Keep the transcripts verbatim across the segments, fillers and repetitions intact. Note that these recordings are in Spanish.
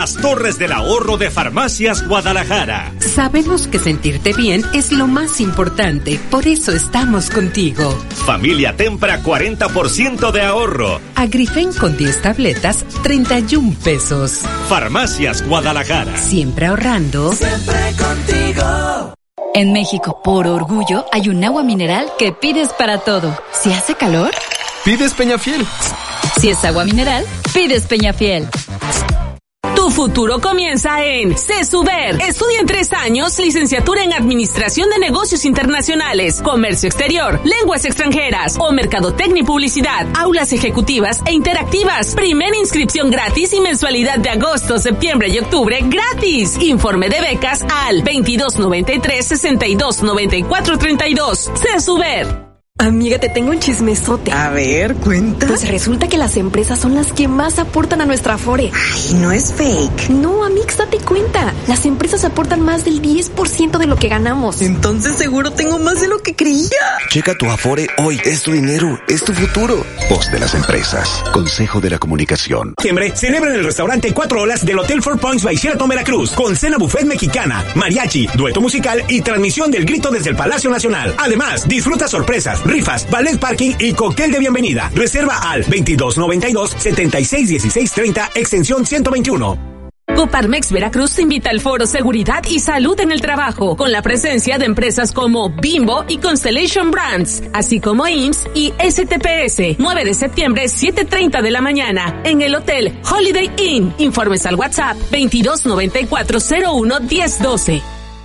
Las Torres del Ahorro de Farmacias Guadalajara. Sabemos que sentirte bien es lo más importante, por eso estamos contigo. Familia Tempra, cuarenta por ciento de ahorro. Agrifen con diez tabletas, treinta y un pesos. Farmacias Guadalajara. Siempre ahorrando. Siempre contigo. En México, por orgullo, hay un agua mineral que pides para todo. Si hace calor, pides Peñafiel. Si es agua mineral, pides Peñafiel. Tu futuro comienza en CESUBER. Estudia en tres años, licenciatura en Administración de Negocios Internacionales, Comercio Exterior, Lenguas Extranjeras o Mercadotecnia y Publicidad. Aulas ejecutivas e interactivas. Primera inscripción gratis y mensualidad de agosto, septiembre y octubre gratis. Informe de becas al veintidós noventa y tres, sesenta y dos, noventa y cuatro, treinta y dos. CESUBER. Amiga, te tengo un chismesote. A ver, cuenta. Pues resulta que las empresas son las que más aportan a nuestra Afore. Ay, no es fake. No, Amix, date cuenta. Las empresas aportan más del diez por ciento de lo que ganamos. Entonces seguro tengo más de lo que creía. Checa tu Afore hoy. Es tu dinero, es tu futuro. Voz de las empresas. Consejo de la Comunicación. Septiembre, celebra en el restaurante Cuatro Olas del Hotel Four Points by Sheraton Veracruz, con cena buffet mexicana, mariachi, dueto musical y transmisión del grito desde el Palacio Nacional. Además, disfruta sorpresas, rifas, ballet parking y cóctel de bienvenida. Reserva al veintidós noventa y dos, setenta y seis dieciséis treinta, extensión ciento veintiuno. Coparmex Veracruz te invita al Foro Seguridad y Salud en el Trabajo, con la presencia de empresas como Bimbo y Constellation Brands, así como I M S S y S T P S. nueve de septiembre, siete treinta de la mañana, en el Hotel Holiday Inn. Informes al WhatsApp veintidós noventa y cuatro, cero uno, diez doce.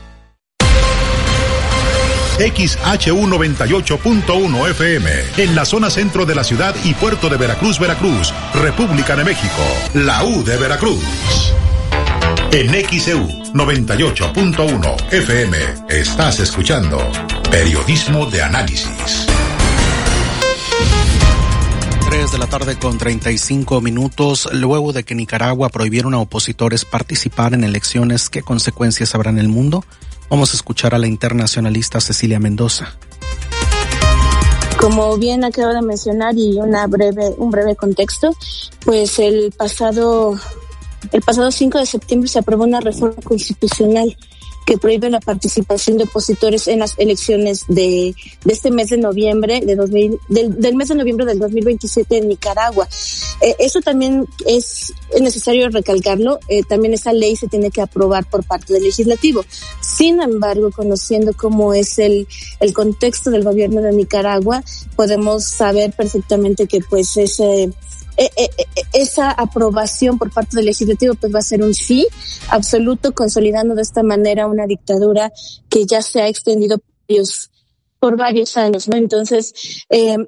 X H U noventa y ocho punto uno F M, en la zona centro de la ciudad y puerto de Veracruz, Veracruz, República de México, la U de Veracruz. En X E U noventa y ocho punto uno F M estás escuchando Periodismo de Análisis. tres de la tarde con treinta y cinco minutos, luego de que Nicaragua prohibieron a opositores participar en elecciones, ¿qué consecuencias habrá en el mundo? Vamos a escuchar a la internacionalista Cecilia Mendoza. Como bien acabo de mencionar y una breve, un breve contexto, pues el pasado, el pasado cinco de septiembre se aprobó una reforma constitucional que prohíbe la participación de opositores en las elecciones de, de este mes de noviembre, de dos mil, del, del mes de noviembre del dos mil veintisiete en Nicaragua. Eh, eso también es necesario recalcarlo, eh, también esa ley se tiene que aprobar por parte del legislativo. Sin embargo, conociendo cómo es el, el contexto del gobierno de Nicaragua, podemos saber perfectamente que pues ese, Eh, eh, eh, esa aprobación por parte del legislativo pues va a ser un sí absoluto, consolidando de esta manera una dictadura que ya se ha extendido por varios, por varios años, ¿no? Entonces, eh,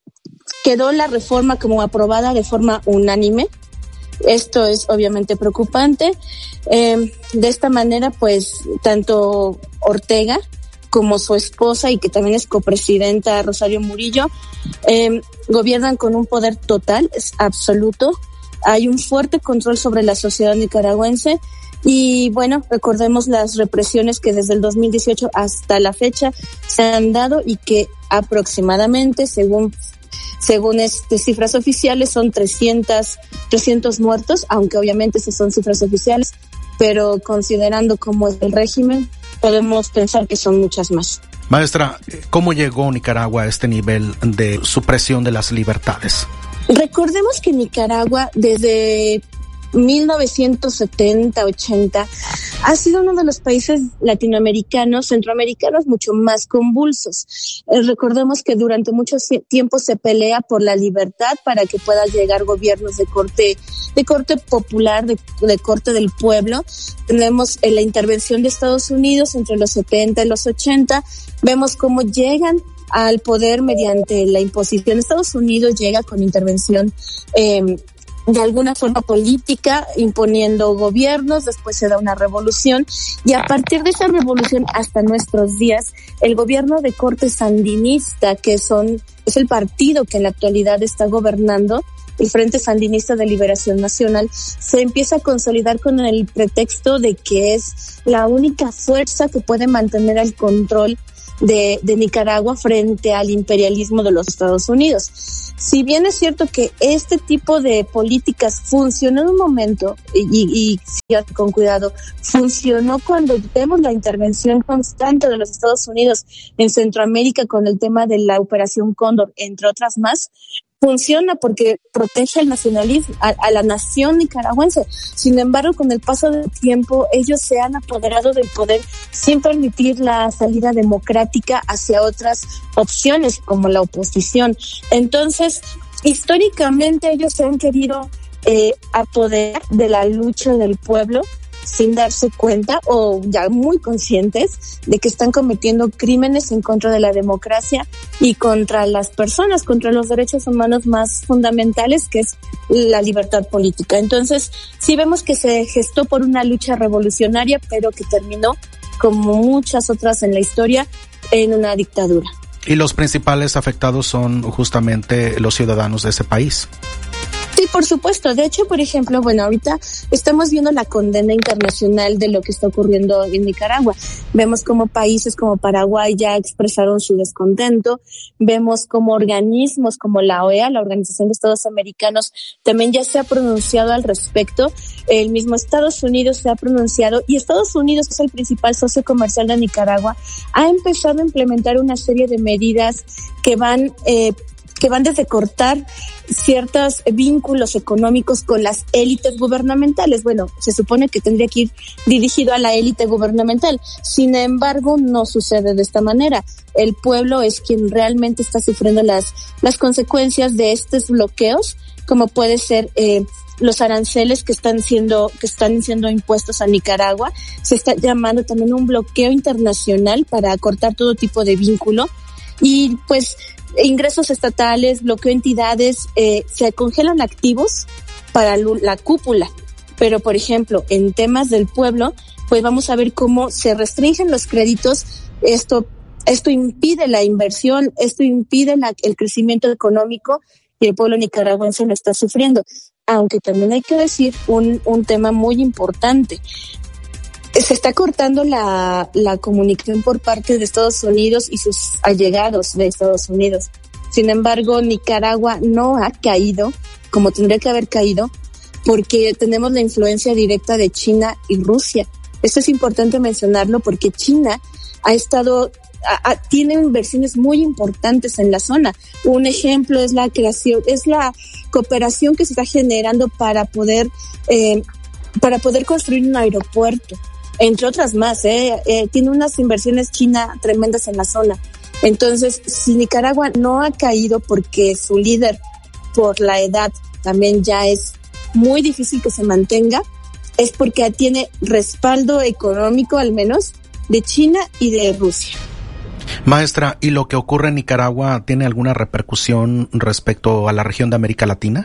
quedó la reforma como aprobada de forma unánime. Esto es obviamente preocupante. Eh, de esta manera, pues, tanto Ortega como su esposa, y que también es copresidenta, Rosario Murillo, eh, gobiernan con un poder total, es absoluto. Hay un fuerte control sobre la sociedad nicaragüense y, bueno, recordemos las represiones que desde el dos mil dieciocho hasta la fecha se han dado y que aproximadamente, según según este, cifras oficiales, son trescientos, trescientos muertos, aunque obviamente esas son cifras oficiales, pero considerando cómo es el régimen, podemos pensar que son muchas más. Maestra, ¿cómo llegó Nicaragua a este nivel de supresión de las libertades? Recordemos que Nicaragua desde mil novecientos setenta, ochenta ha sido uno de los países latinoamericanos, centroamericanos mucho más convulsos. Eh, recordemos que durante mucho tiempo se pelea por la libertad para que pueda llegar gobiernos de corte, de corte popular, de, de corte del pueblo. Tenemos eh, la intervención de Estados Unidos entre los setenta y los ochenta. Vemos cómo llegan al poder mediante la imposición. Estados Unidos llega con intervención eh, de alguna forma política, imponiendo gobiernos, después se da una revolución, y a partir de esa revolución hasta nuestros días, el gobierno de corte sandinista, que son, es el partido que en la actualidad está gobernando, el Frente Sandinista de Liberación Nacional, se empieza a consolidar con el pretexto de que es la única fuerza que puede mantener el control de, de Nicaragua frente al imperialismo de los Estados Unidos. Si bien es cierto que este tipo de políticas funcionó en un momento, y, y, y con cuidado, funcionó cuando vemos la intervención constante de los Estados Unidos en Centroamérica con el tema de la Operación Cóndor, entre otras más, funciona porque protege el nacionalismo, a, a la nación nicaragüense. Sin embargo, con el paso del tiempo, ellos se han apoderado del poder sin permitir la salida democrática hacia otras opciones como la oposición. Entonces, históricamente ellos se han querido eh, apoderar de la lucha del pueblo sin darse cuenta o ya muy conscientes de que están cometiendo crímenes en contra de la democracia y contra las personas, contra los derechos humanos más fundamentales, que es la libertad política. Entonces, sí vemos que se gestó por una lucha revolucionaria, pero que terminó, como muchas otras en la historia, en una dictadura. Y los principales afectados son justamente los ciudadanos de ese país. Sí, por supuesto. De hecho, por ejemplo, bueno, ahorita estamos viendo la condena internacional de lo que está ocurriendo en Nicaragua. Vemos como países como Paraguay ya expresaron su descontento. Vemos como organismos como la O E A, la Organización de Estados Americanos, también ya se ha pronunciado al respecto. El mismo Estados Unidos se ha pronunciado y Estados Unidos, que es el principal socio comercial de Nicaragua, ha empezado a implementar una serie de medidas que van eh, que van desde cortar ciertos vínculos económicos con las élites gubernamentales. Bueno, se supone que tendría que ir dirigido a la élite gubernamental. Sin embargo, no sucede de esta manera. El pueblo es quien realmente está sufriendo las, las consecuencias de estos bloqueos, como puede ser eh, los aranceles que están siendo, que están siendo impuestos a Nicaragua. Se está llamando también un bloqueo internacional para cortar todo tipo de vínculo. Y pues, ingresos estatales, bloqueo entidades, eh, se congelan activos para la cúpula. Pero, por ejemplo, en temas del pueblo, pues vamos a ver cómo se restringen los créditos. Esto, esto impide la inversión, esto impide la, el crecimiento económico y el pueblo nicaragüense lo está sufriendo. Aunque también hay que decir un, un tema muy importante. Se está cortando la, la comunicación por parte de Estados Unidos y sus allegados de Estados Unidos. Sin embargo, Nicaragua no ha caído como tendría que haber caído porque tenemos la influencia directa de China y Rusia. Esto es importante mencionarlo porque China ha estado, a, a, tiene inversiones muy importantes en la zona. Un ejemplo es la creación, es la cooperación que se está generando para poder, eh, para poder construir un aeropuerto. Entre otras más, eh, eh, tiene unas inversiones China tremendas en la zona. Entonces, si Nicaragua no ha caído porque su líder, por la edad, también ya es muy difícil que se mantenga, es porque tiene respaldo económico, al menos, de China y de Rusia. Maestra, ¿y lo que ocurre en Nicaragua tiene alguna repercusión respecto a la región de América Latina?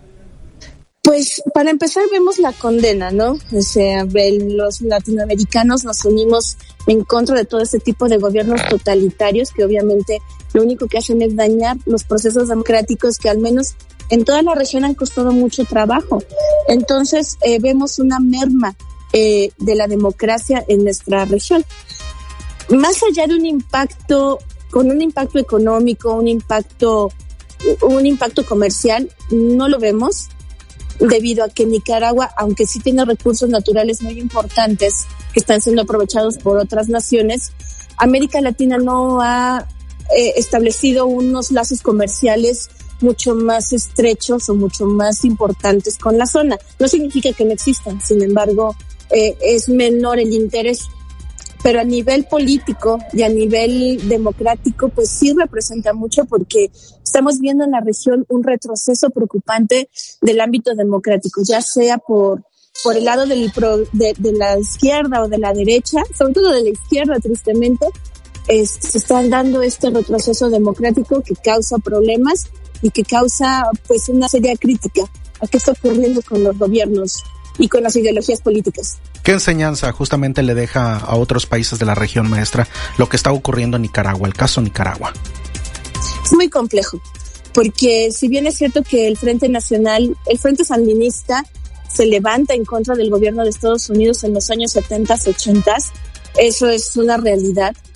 Pues para empezar vemos la condena, ¿no? O sea, los latinoamericanos nos unimos en contra de todo este tipo de gobiernos totalitarios que obviamente lo único que hacen es dañar los procesos democráticos que al menos en toda la región han costado mucho trabajo. Entonces eh, vemos una merma eh, de la democracia en nuestra región. Más allá de un impacto, con un impacto económico, un impacto, un impacto comercial, no lo vemos. Debido a que Nicaragua, aunque sí tiene recursos naturales muy importantes que están siendo aprovechados por otras naciones, América Latina no ha eh, establecido unos lazos comerciales mucho más estrechos o mucho más importantes con la zona. No significa que no existan, sin embargo, eh, es menor el interés. Pero a nivel político y a nivel democrático, pues sí representa mucho porque estamos viendo en la región un retroceso preocupante del ámbito democrático, ya sea por por el lado del pro, de, de la izquierda o de la derecha, sobre todo de la izquierda, tristemente, es, se está dando este retroceso democrático que causa problemas y que causa pues una seria crítica a qué está ocurriendo con los gobiernos y con las ideologías políticas. ¿Qué enseñanza justamente le deja a otros países de la región, maestra, lo que está ocurriendo en Nicaragua, el caso Nicaragua? Es muy complejo, porque si bien es cierto que el Frente Nacional, el Frente Sandinista se levanta en contra del gobierno de Estados Unidos en los años setenta, ochenta, eso es una realidad.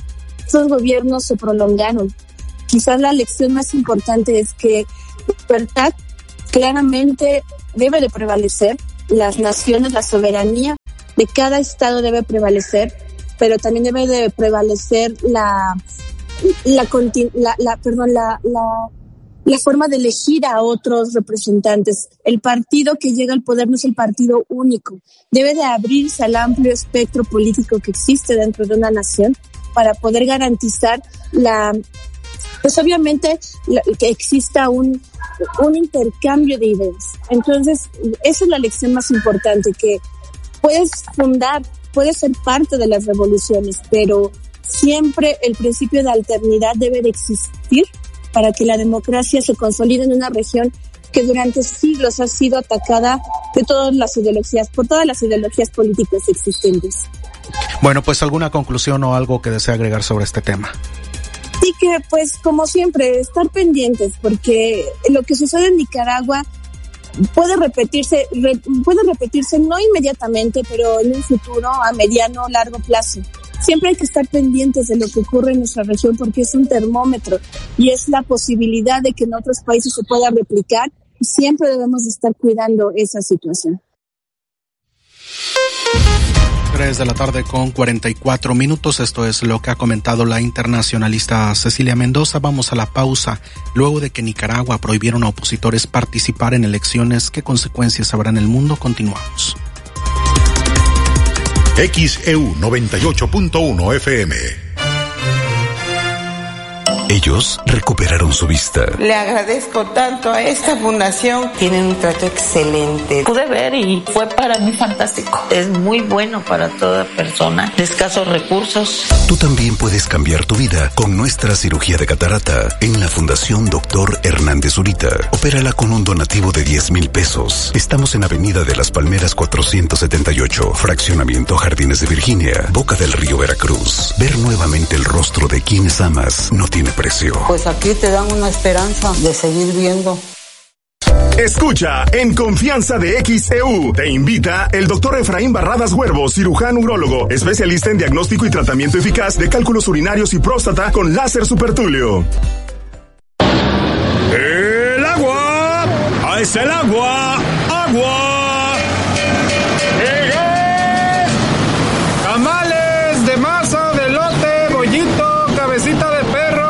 estos gobiernos se prolongaron. Quizás la lección más importante es que la libertad claramente debe de prevalecer, las naciones, la soberanía de cada estado debe prevalecer, pero también debe de prevalecer la la la, la perdón la, la la forma de elegir a otros representantes. El partido que llega al poder no es el partido único, debe de abrirse al amplio espectro político que existe dentro de una nación para poder garantizar la pues obviamente la, que exista un un intercambio de ideas. Entonces, esa es la lección más importante, que puedes fundar, puedes ser parte de las revoluciones, pero siempre el principio de alternidad debe de existir para que la democracia se consolide en una región que durante siglos ha sido atacada de todas las ideologías, por todas las ideologías políticas existentes. Bueno, pues alguna conclusión o algo que desea agregar sobre este tema. Sí, que pues como siempre, estar pendientes, porque lo que sucede en Nicaragua puede repetirse, re, puede repetirse no inmediatamente, pero en un futuro a mediano o largo plazo. Siempre hay que estar pendientes de lo que ocurre en nuestra región, porque es un termómetro y es la posibilidad de que en otros países se pueda replicar, y siempre debemos de estar cuidando esa situación. tres de la tarde con cuarenta y cuatro minutos. Esto es lo que ha comentado la internacionalista Cecilia Mendoza. Vamos a la pausa. Luego de que Nicaragua prohibieron a opositores participar en elecciones, ¿qué consecuencias habrá en el mundo? Continuamos. X E U noventa y ocho punto uno F M. Ellos recuperaron su vista. Le agradezco tanto a esta fundación. Tienen un trato excelente. Pude ver y fue para mí fantástico. Es muy bueno para toda persona de escasos recursos. Tú también puedes cambiar tu vida con nuestra cirugía de catarata en la Fundación Doctor Hernández Zurita. Opérala con un donativo de diez mil pesos. Estamos en Avenida de las Palmeras cuatrocientos setenta y ocho, Fraccionamiento Jardines de Virginia, Boca del Río, Veracruz. Ver nuevamente el rostro de quienes amas no tiene precio. Pues aquí te dan una esperanza de seguir viendo. Escucha en Confianza de X E U. Te invita el doctor Efraín Barradas Huervo, cirujano urólogo, especialista en diagnóstico y tratamiento eficaz de cálculos urinarios y próstata con láser supertulio. ¡El agua! ¡Ah, es el agua! ¡Agua! ¡Llegué! Tamales de masa, de elote, bollito, cabecita de perro.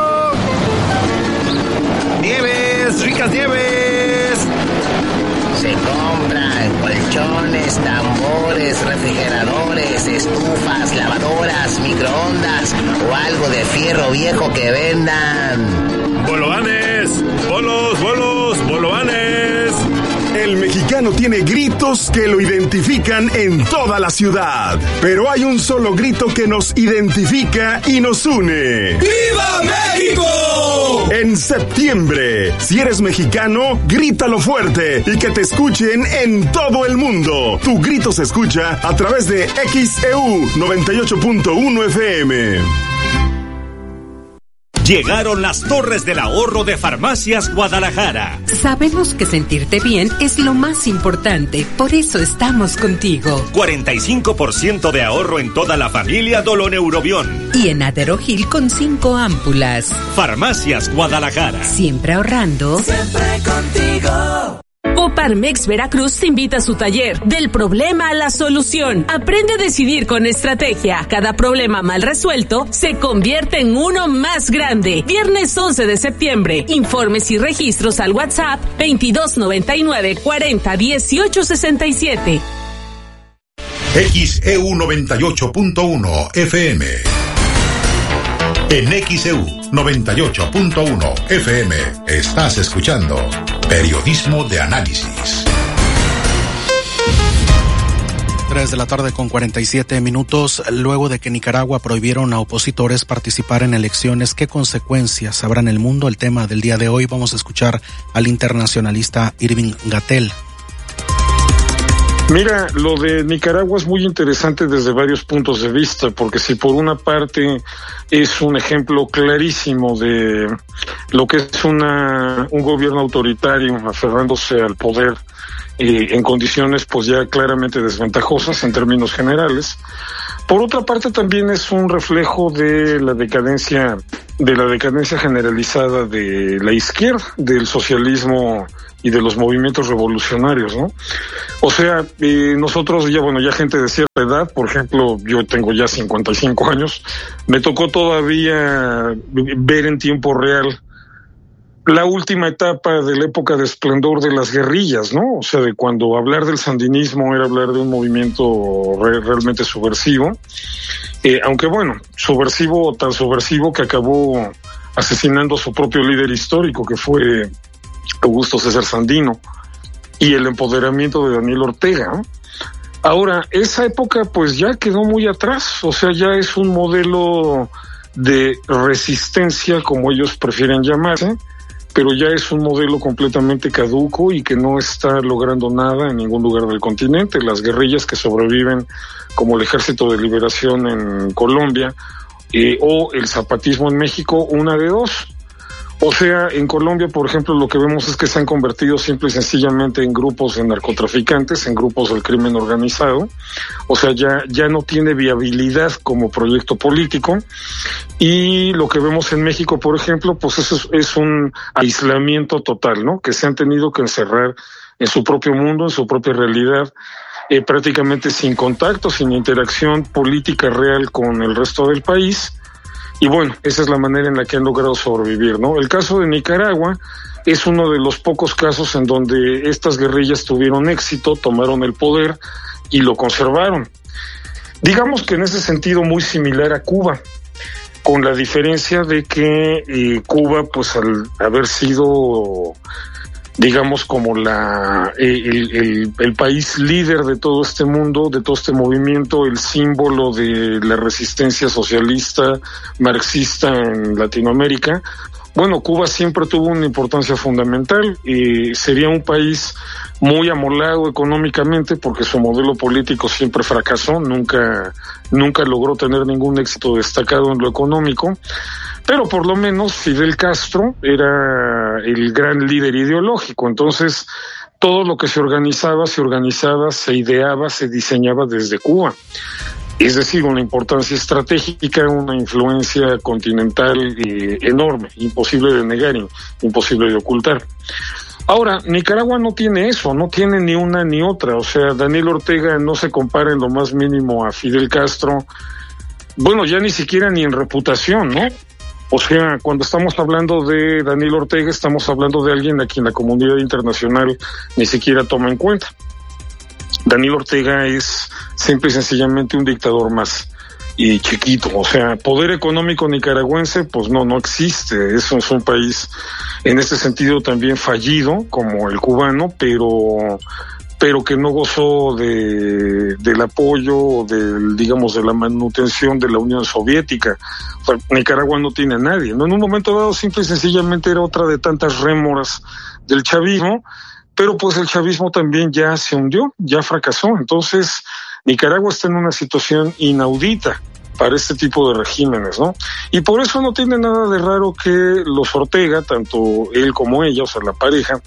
Nieves, ricas nieves. Se compran colchones, tambores, refrigeradores, estufas, lavadoras, microondas o algo de fierro viejo que vendan. Bolovanes, bolos, bolos, bolovanes. El mexicano tiene gritos que lo identifican en toda la ciudad, pero hay un solo grito que nos identifica y nos une. ¡Viva México! En septiembre, si eres mexicano, grítalo fuerte y que te escuchen en todo el mundo. Tu grito se escucha a través de X E U noventa y ocho punto uno F M. Llegaron las Torres del Ahorro de Farmacias Guadalajara. Sabemos que sentirte bien es lo más importante, por eso estamos contigo. cuarenta y cinco por ciento de ahorro en toda la familia Doloneurobión. Y en Aderogil con cinco ámpulas. Farmacias Guadalajara. Siempre ahorrando. Siempre contigo. Coparmex Veracruz te invita a su taller Del problema a la solución. Aprende a decidir con estrategia. Cada problema mal resuelto se convierte en uno más grande. Viernes once de septiembre. Informes y registros al WhatsApp veintidós noventa y nueve cuarenta dieciocho sesenta y siete. X E U noventa y ocho punto uno F M. En X E U noventa y ocho punto uno F M estás escuchando Periodismo de Análisis. tres de la tarde con cuarenta y siete minutos. Luego de que Nicaragua prohibieron a opositores participar en elecciones, ¿qué consecuencias habrá en el mundo? El tema del día de hoy. Vamos a escuchar al internacionalista Irving Gatell. Mira, lo de Nicaragua es muy interesante desde varios puntos de vista, porque si por una parte es un ejemplo clarísimo de lo que es una un gobierno autoritario aferrándose al poder eh, en condiciones pues ya claramente desventajosas en términos generales, Por otra parte, también es un reflejo de la decadencia, de la decadencia generalizada de la izquierda, del socialismo y de los movimientos revolucionarios, ¿no? O sea, eh, nosotros ya, bueno, ya gente de cierta edad, por ejemplo, yo tengo ya cincuenta y cinco años, me tocó todavía ver en tiempo real la última etapa de la época de esplendor de las guerrillas, ¿no? O sea, de cuando hablar del sandinismo era hablar de un movimiento re- realmente subversivo, eh, aunque bueno, subversivo, tan subversivo que acabó asesinando a su propio líder histórico, que fue Augusto César Sandino, y el empoderamiento de Daniel Ortega, ¿no? Ahora, esa época pues ya quedó muy atrás, o sea, ya es un modelo de resistencia, como ellos prefieren llamarse, pero ya es un modelo completamente caduco y que no está logrando nada en ningún lugar del continente. Las guerrillas que sobreviven, como el Ejército de Liberación en Colombia, eh, o el zapatismo en México, una de dos. O sea, en Colombia, por ejemplo, lo que vemos es que se han convertido simple y sencillamente en grupos de narcotraficantes, en grupos del crimen organizado. O sea, ya, ya no tiene viabilidad como proyecto político. Y lo que vemos en México, por ejemplo, pues eso es, es un aislamiento total, ¿no? Que se han tenido que encerrar en su propio mundo, en su propia realidad, eh, prácticamente sin contacto, sin interacción política real con el resto del país. Y bueno, esa es la manera en la que han logrado sobrevivir, ¿no? El caso de Nicaragua es uno de los pocos casos en donde estas guerrillas tuvieron éxito, tomaron el poder y lo conservaron. Digamos que en ese sentido muy similar a Cuba, con la diferencia de que eh, Cuba, pues al haber sido, digamos, como la el, el, el país líder de todo este mundo, de todo este movimiento, el símbolo de la resistencia socialista, marxista en Latinoamérica, bueno, Cuba siempre tuvo una importancia fundamental y sería un país muy amolado económicamente porque su modelo político siempre fracasó, nunca, nunca logró tener ningún éxito destacado en lo económico. Pero por lo menos Fidel Castro era el gran líder ideológico, entonces todo lo que se organizaba, se organizaba, se ideaba, se diseñaba desde Cuba. Es decir, una importancia estratégica, una influencia continental eh, enorme, imposible de negar, imposible de ocultar. Ahora, Nicaragua no tiene eso, no tiene ni una ni otra, o sea, Daniel Ortega no se compara en lo más mínimo a Fidel Castro, bueno, ya ni siquiera ni en reputación, ¿no? O sea, cuando estamos hablando de Daniel Ortega, estamos hablando de alguien a quien la comunidad internacional ni siquiera toma en cuenta. Daniel Ortega es simple y sencillamente un dictador más y chiquito, o sea, poder económico nicaragüense, pues no, no existe. Es un, es un país en ese sentido también fallido, como el cubano, pero pero que no gozó de del apoyo, del, digamos, de la manutención de la Unión Soviética. O sea, Nicaragua no tiene a nadie, ¿no? En un momento dado, simple y sencillamente era otra de tantas rémoras del chavismo, pero pues el chavismo también ya se hundió, ya fracasó. Entonces, Nicaragua está en una situación inaudita para este tipo de regímenes, ¿no? Y por eso no tiene nada de raro que los Ortega, tanto él como ella, o sea, la pareja,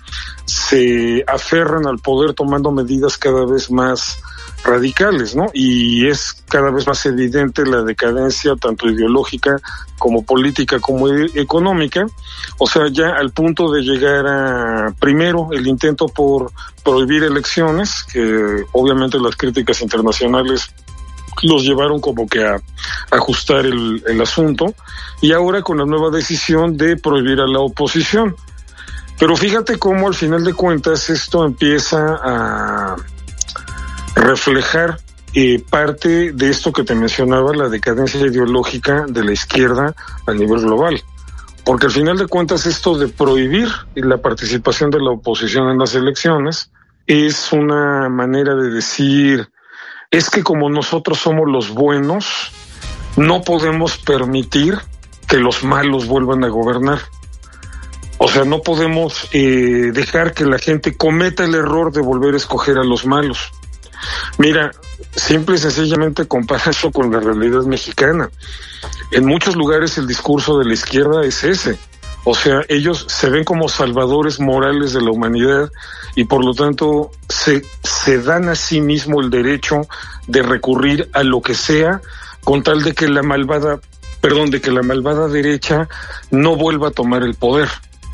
se aferran al poder tomando medidas cada vez más radicales, ¿no? Y es cada vez más evidente la decadencia tanto ideológica como política como económica, o sea, ya al punto de llegar a, primero, el intento por prohibir elecciones, que obviamente las críticas internacionales los llevaron como que a ajustar el, el asunto, y ahora con la nueva decisión de prohibir a la oposición. Pero fíjate cómo al final de cuentas esto empieza a reflejar eh, parte de esto que te mencionaba, la decadencia ideológica de la izquierda a nivel global. Porque al final de cuentas esto de prohibir la participación de la oposición en las elecciones es una manera de decir, es que como nosotros somos los buenos, no podemos permitir que los malos vuelvan a gobernar. O sea, no podemos eh, dejar que la gente cometa el error de volver a escoger a los malos. Mira, simple y sencillamente compara eso con la realidad mexicana. En muchos lugares el discurso de la izquierda es ese. O sea, ellos se ven como salvadores morales de la humanidad y por lo tanto se, se dan a sí mismo el derecho de recurrir a lo que sea con tal de que la malvada, perdón, de que la malvada derecha no vuelva a tomar el poder.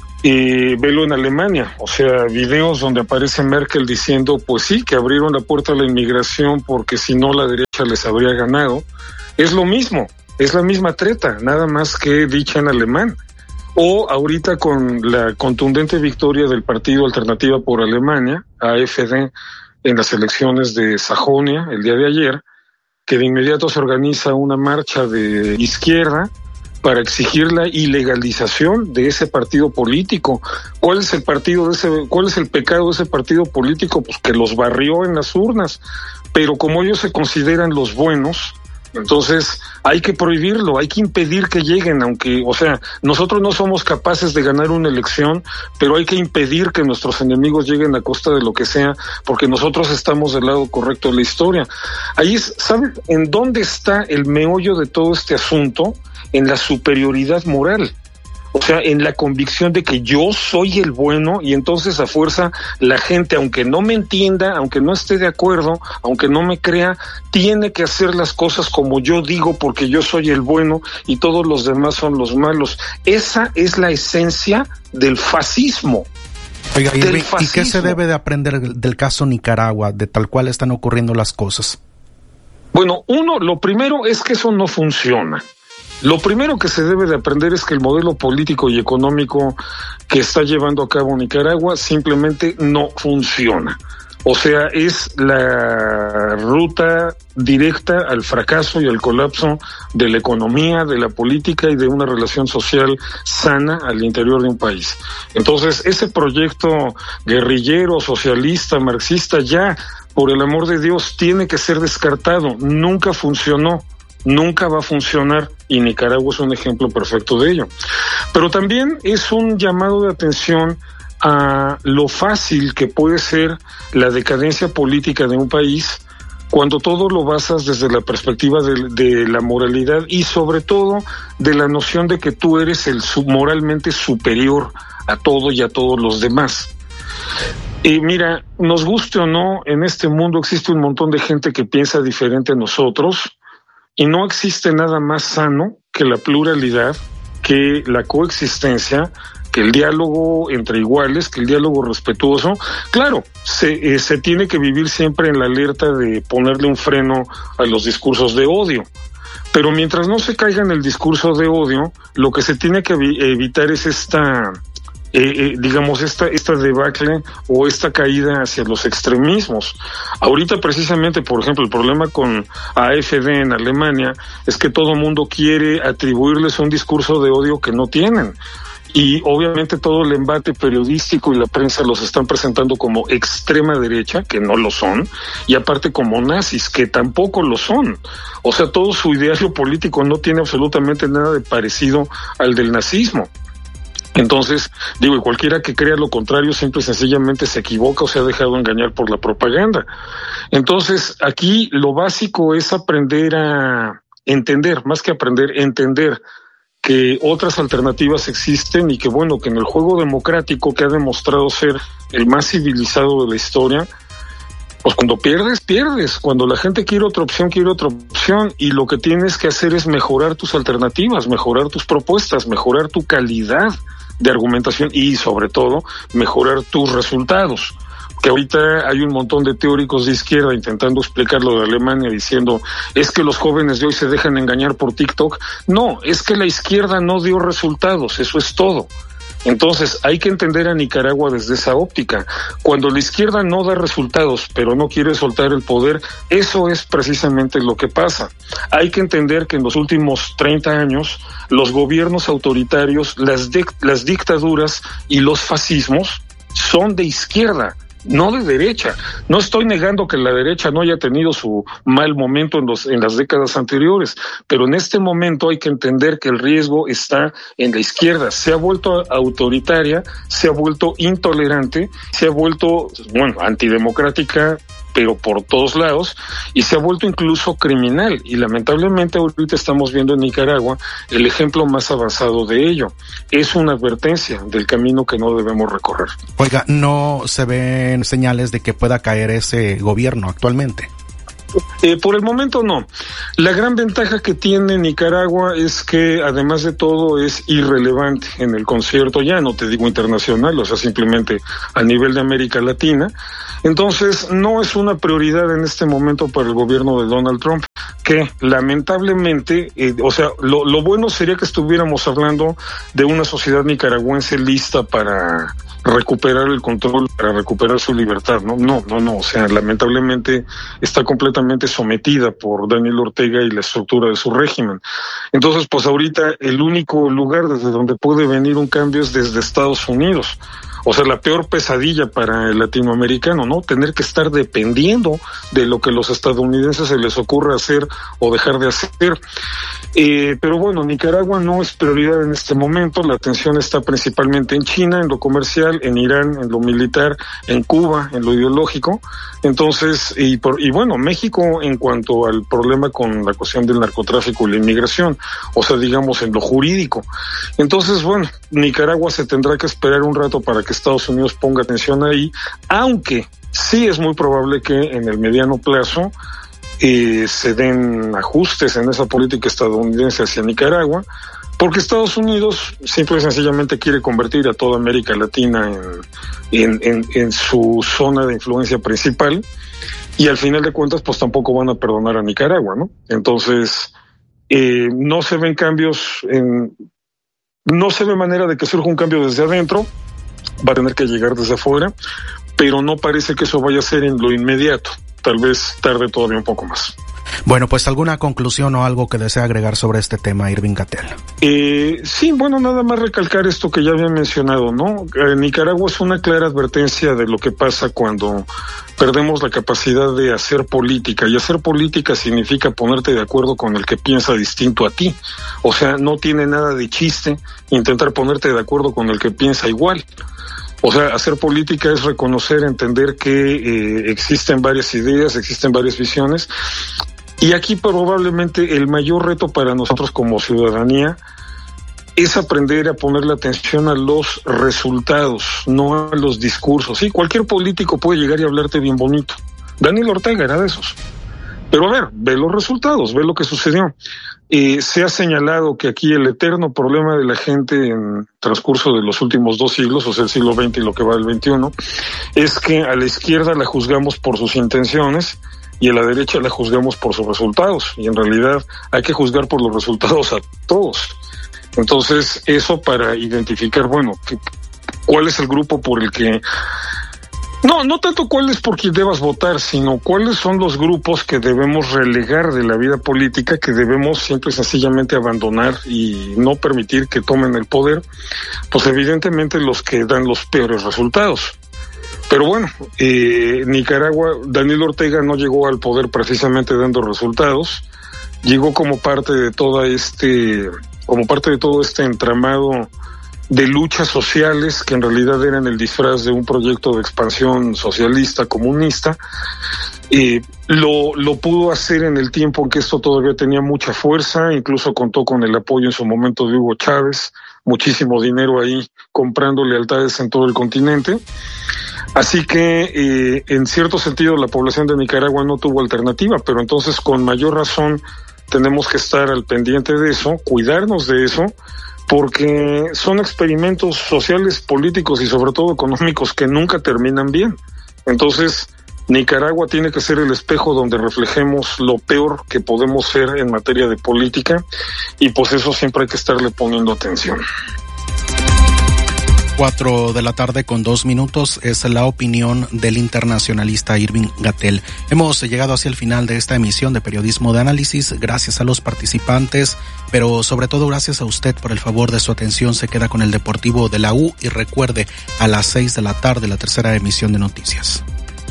Y velo en Alemania, o sea, videos donde aparece Merkel diciendo, pues sí, que abrieron la puerta a la inmigración porque si no la derecha les habría ganado. Es lo mismo, es la misma treta, nada más que dicha en alemán. O ahorita con la contundente victoria del Partido Alternativa por Alemania, A F D, en las elecciones de Sajonia el día de ayer, que de inmediato se organiza una marcha de izquierda para exigir la ilegalización de ese partido político. ¿Cuál es el partido de ese, cuál es el pecado de ese partido político? Pues que los barrió en las urnas, pero como ellos se consideran los buenos, entonces hay que prohibirlo, hay que impedir que lleguen, aunque, o sea, nosotros no somos capaces de ganar una elección, pero hay que impedir que nuestros enemigos lleguen a costa de lo que sea, porque nosotros estamos del lado correcto de la historia. Ahí es, ¿sabes en dónde está el meollo de todo este asunto? En la superioridad moral. O sea, en la convicción de que yo soy el bueno y entonces a fuerza la gente, aunque no me entienda, aunque no esté de acuerdo, aunque no me crea, tiene que hacer las cosas como yo digo porque yo soy el bueno y todos los demás son los malos. Esa es la esencia del fascismo. Oiga, del fascismo. ¿Y qué se debe de aprender del caso Nicaragua, de tal cual están ocurriendo las cosas? Bueno, uno, lo primero es que eso no funciona. Lo primero que se debe de aprender es que el modelo político y económico que está llevando a cabo Nicaragua simplemente no funciona. O sea, es la ruta directa al fracaso y al colapso de la economía, de la política y de una relación social sana al interior de un país. Entonces, ese proyecto guerrillero, socialista, marxista, ya, por el amor de Dios, tiene que ser descartado. Nunca funcionó. Nunca va a funcionar y Nicaragua es un ejemplo perfecto de ello. Pero también es un llamado de atención a lo fácil que puede ser la decadencia política de un país cuando todo lo basas desde la perspectiva de, de la moralidad y sobre todo de la noción de que tú eres el moralmente superior a todo y a todos los demás. Y mira, nos guste o no, en este mundo existe un montón de gente que piensa diferente a nosotros. Y no existe nada más sano que la pluralidad, que la coexistencia, que el diálogo entre iguales, que el diálogo respetuoso. Claro, se, eh, se tiene que vivir siempre en la alerta de ponerle un freno a los discursos de odio. Pero mientras no se caiga en el discurso de odio, lo que se tiene que evi- evitar es esta... Eh, eh, digamos, esta, esta debacle o esta caída hacia los extremismos. Ahorita precisamente, por ejemplo, el problema con A F D en Alemania es que todo mundo quiere atribuirles un discurso de odio que no tienen. Y obviamente todo el embate periodístico y la prensa los están presentando como extrema derecha, que no lo son, y aparte como nazis, que tampoco lo son. O sea, todo su ideario político no tiene absolutamente nada de parecido al del nazismo. Entonces, digo, y cualquiera que crea lo contrario simple y sencillamente se equivoca o se ha dejado engañar por la propaganda. Entonces, aquí lo básico es aprender a entender, más que aprender, entender que otras alternativas existen y que, bueno, que en el juego democrático que ha demostrado ser el más civilizado de la historia, pues cuando pierdes, pierdes. Cuando la gente quiere otra opción, quiere otra opción. Y lo que tienes que hacer es mejorar tus alternativas, mejorar tus propuestas, mejorar tu calidad de argumentación y, sobre todo, mejorar tus resultados. Que ahorita hay un montón de teóricos de izquierda intentando explicar lo de Alemania diciendo es que los jóvenes de hoy se dejan engañar por TikTok. No, es que la izquierda no dio resultados, eso es todo. Entonces hay que entender a Nicaragua desde esa óptica. Cuando la izquierda no da resultados pero no quiere soltar el poder, eso es precisamente lo que pasa. Hay que entender que en los últimos treinta años los gobiernos autoritarios, las, de, las dictaduras y los fascismos son de izquierda, no de derecha. No estoy negando que la derecha no haya tenido su mal momento en los en las décadas anteriores, pero en este momento hay que entender que el riesgo está en la izquierda. Se ha vuelto autoritaria, se ha vuelto intolerante, se ha vuelto, bueno, antidemocrática, pero por todos lados, y se ha vuelto incluso criminal, y lamentablemente ahorita estamos viendo en Nicaragua el ejemplo más avanzado de ello. Es una advertencia del camino que no debemos recorrer. Oiga, ¿no se ven señales de que pueda caer ese gobierno actualmente? Eh, por el momento no. La gran ventaja que tiene Nicaragua es que además de todo es irrelevante en el concierto, ya no te digo internacional, o sea, simplemente a nivel de América Latina. Entonces no es una prioridad en este momento para el gobierno de Donald Trump, que lamentablemente, eh, o sea, lo, lo bueno sería que estuviéramos hablando de una sociedad nicaragüense lista para recuperar el control, para recuperar su libertad, ¿no? No, no, no, o sea, lamentablemente está completamente sometida por Daniel Ortega y la estructura de su régimen. Entonces, pues ahorita el único lugar desde donde puede venir un cambio es desde Estados Unidos. O sea, la peor pesadilla para el latinoamericano, ¿no? Tener que estar dependiendo de lo que los estadounidenses se les ocurra hacer o dejar de hacer. Eh, pero bueno, Nicaragua no es prioridad en este momento. La atención está principalmente en China, en lo comercial, en Irán, en lo militar, en Cuba, en lo ideológico. Entonces, y, por, y bueno, México en cuanto al problema con la cuestión del narcotráfico y la inmigración, o sea, digamos en lo jurídico. Entonces, bueno, Nicaragua se tendrá que esperar un rato para que Estados Unidos ponga atención ahí, aunque sí es muy probable que en el mediano plazo eh, se den ajustes en esa política estadounidense hacia Nicaragua, porque Estados Unidos simple y sencillamente quiere convertir a toda América Latina en, en, en, en su zona de influencia principal, y al final de cuentas pues tampoco van a perdonar a Nicaragua, ¿no? Entonces eh, no se ven cambios, en, no se ve manera de que surja un cambio desde adentro. Va a tener que llegar desde afuera, pero no parece que eso vaya a ser en lo inmediato. Tal vez tarde todavía un poco más. Bueno, pues alguna conclusión o algo que desea agregar sobre este tema, Irving Gatell. Eh, sí, bueno, nada más recalcar esto que ya había mencionado, ¿no? Eh, Nicaragua es una clara advertencia de lo que pasa cuando perdemos la capacidad de hacer política, y hacer política significa ponerte de acuerdo con el que piensa distinto a ti. O sea, no tiene nada de chiste intentar ponerte de acuerdo con el que piensa igual. O sea, hacer política es reconocer, entender que eh, existen varias ideas, existen varias visiones, y aquí probablemente el mayor reto para nosotros como ciudadanía es aprender a ponerle atención a los resultados, no a los discursos. Sí, cualquier político puede llegar y hablarte bien bonito. Daniel Ortega era de esos. Pero a ver, ve los resultados, ve lo que sucedió. Eh, se ha señalado que aquí el eterno problema de la gente en transcurso de los últimos dos siglos, o sea, el siglo veinte y lo que va del veintiuno, es que a la izquierda la juzgamos por sus intenciones y a la derecha la juzgamos por sus resultados. Y en realidad hay que juzgar por los resultados a todos. Entonces, eso para identificar, bueno, cuál es el grupo por el que... No, no tanto cuál es por quien debas votar, sino cuáles son los grupos que debemos relegar de la vida política, que debemos siempre y sencillamente abandonar y no permitir que tomen el poder, pues evidentemente los que dan los peores resultados. Pero bueno, eh, Nicaragua, Daniel Ortega no llegó al poder precisamente dando resultados, llegó como parte de toda este, como parte de todo este entramado de luchas sociales que en realidad eran el disfraz de un proyecto de expansión socialista, comunista. Eh, lo, lo pudo hacer en el tiempo en que esto todavía tenía mucha fuerza, incluso contó con el apoyo en su momento de Hugo Chávez, muchísimo dinero ahí comprando lealtades en todo el continente. Así que eh, en cierto sentido la población de Nicaragua no tuvo alternativa, pero entonces con mayor razón tenemos que estar al pendiente de eso, cuidarnos de eso, porque son experimentos sociales, políticos y sobre todo económicos que nunca terminan bien. Entonces, Nicaragua tiene que ser el espejo donde reflejemos lo peor que podemos ser en materia de política, y pues eso siempre hay que estarle poniendo atención. Cuatro de la tarde con dos minutos es la opinión del internacionalista Irving Gatell. Hemos llegado hacia el final de esta emisión de Periodismo de Análisis. Gracias a los participantes, pero sobre todo gracias a usted por el favor de su atención. Se queda con el Deportivo de la U y recuerde, a las seis de la tarde la tercera emisión de noticias.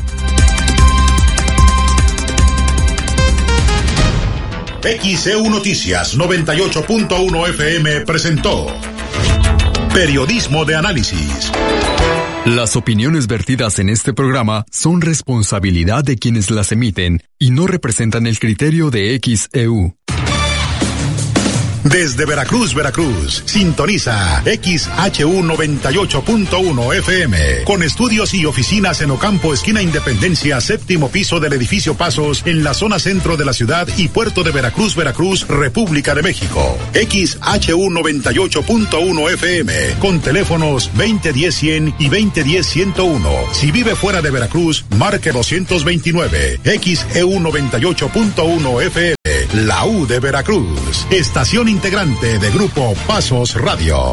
X E U Noticias noventa y ocho punto uno F M presentó Periodismo de Análisis. Las opiniones vertidas en este programa son responsabilidad de quienes las emiten y no representan el criterio de X E U. Desde Veracruz, Veracruz, sintoniza X H U noventa y ocho punto uno F M, con estudios y oficinas en Ocampo, esquina Independencia, séptimo piso del edificio Pasos, en la zona centro de la ciudad y puerto de Veracruz, Veracruz, República de México. X H U noventa y ocho punto uno F M, con teléfonos veinte diez cien y veinte diez ciento uno. Si vive fuera de Veracruz, marque doscientos veintinueve. X E U noventa y ocho punto uno F M, la U de Veracruz, estación integrante de Grupo Pasos Radio.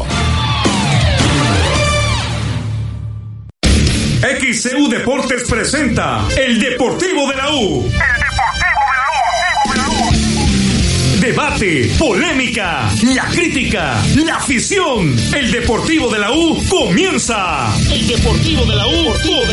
X C U Deportes presenta El Deportivo de la U. El Deportivo de la U. Debate, polémica, la crítica, la afición. El Deportivo de la U comienza. El Deportivo de la U comienza.